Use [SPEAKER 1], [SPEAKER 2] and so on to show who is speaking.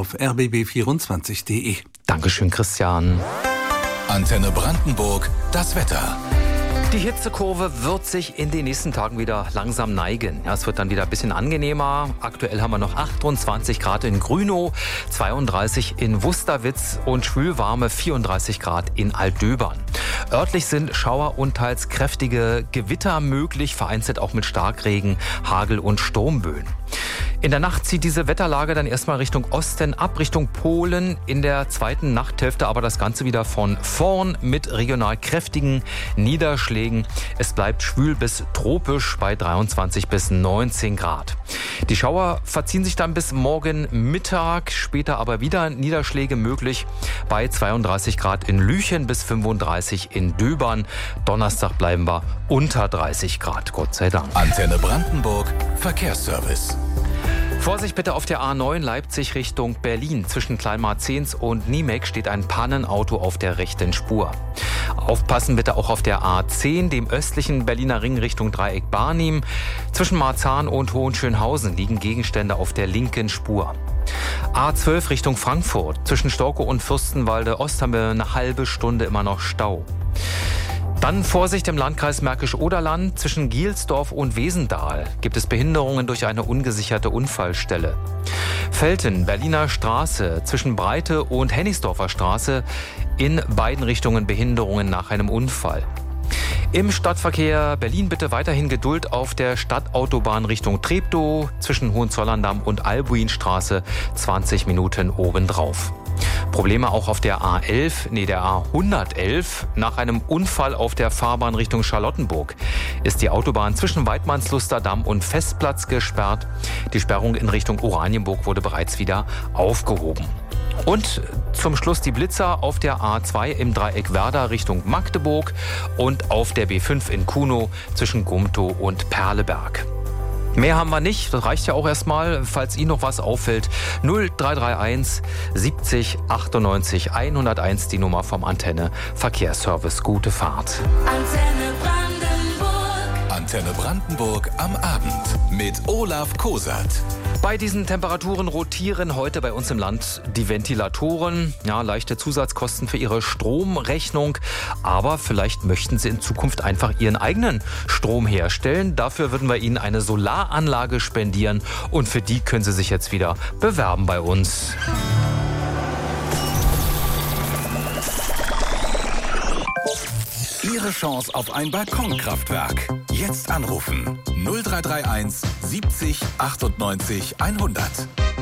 [SPEAKER 1] auf rbb24.de.
[SPEAKER 2] Dankeschön, Christian.
[SPEAKER 3] Antenne Brandenburg, das Wetter.
[SPEAKER 2] Die Hitzekurve wird sich in den nächsten Tagen wieder langsam neigen. Ja, es wird dann wieder ein bisschen angenehmer. Aktuell haben wir noch 28 Grad in Grünow, 32 in Wusterwitz und schwülwarme 34 Grad in Altdöbern. Örtlich sind Schauer und teils kräftige Gewitter möglich, vereinzelt auch mit Starkregen, Hagel und Sturmböen. In der Nacht zieht diese Wetterlage dann erstmal Richtung Osten ab, Richtung Polen. In der zweiten Nachthälfte aber das Ganze wieder von vorn mit regional kräftigen Niederschlägen. Es bleibt schwül bis tropisch bei 23 bis 19 Grad. Die Schauer verziehen sich dann bis morgen Mittag, später aber wieder Niederschläge möglich bei 32 Grad in Lüchen bis 35 in Döbern. Donnerstag bleiben wir unter 30 Grad, Gott sei Dank.
[SPEAKER 3] Antenne Brandenburg, Verkehrsservice.
[SPEAKER 2] Vorsicht bitte auf der A9 Leipzig Richtung Berlin. Zwischen Kleinmarzens und Niemek steht ein Pannenauto auf der rechten Spur. Aufpassen bitte auch auf der A10, dem östlichen Berliner Ring Richtung Dreieck Barnim. Zwischen Marzahn und Hohenschönhausen liegen Gegenstände auf der linken Spur. A12 Richtung Frankfurt. Zwischen Storkow und Fürstenwalde Ost haben wir eine halbe Stunde immer noch Stau. Dann Vorsicht im Landkreis Märkisch-Oderland. Zwischen Gielsdorf und Wesendal gibt es Behinderungen durch eine ungesicherte Unfallstelle. Velten, Berliner Straße, zwischen Breite und Hennigsdorfer Straße in beiden Richtungen Behinderungen nach einem Unfall. Im Stadtverkehr Berlin bitte weiterhin Geduld auf der Stadtautobahn Richtung Treptow, zwischen Hohenzollern-Damm und Albuinstraße 20 Minuten obendrauf. Probleme auch auf der der A111. Nach einem Unfall auf der Fahrbahn Richtung Charlottenburg ist die Autobahn zwischen Weidmannsluster-Damm und Festplatz gesperrt. Die Sperrung in Richtung Oranienburg wurde bereits wieder aufgehoben. Und zum Schluss die Blitzer auf der A2 im Dreieck Werder Richtung Magdeburg und auf der B5 in Kunow zwischen Gumtow und Perleberg. Mehr haben wir nicht, das reicht ja auch erstmal, falls Ihnen noch was auffällt. 0331 70 98 101, die Nummer vom Antenne Verkehrsservice. Gute Fahrt.
[SPEAKER 3] Antenne Brandenburg. Antenne Brandenburg am Abend mit Olaf Kosert.
[SPEAKER 2] Bei diesen Temperaturen rotieren heute bei uns im Land die Ventilatoren. Ja, leichte Zusatzkosten für Ihre Stromrechnung. Aber vielleicht möchten Sie in Zukunft einfach Ihren eigenen Strom herstellen. Dafür würden wir Ihnen eine Solaranlage spendieren. Und für die können Sie sich jetzt wieder bewerben bei uns.
[SPEAKER 3] Ihre Chance auf ein Balkonkraftwerk. Jetzt anrufen. 0331 70 98 100.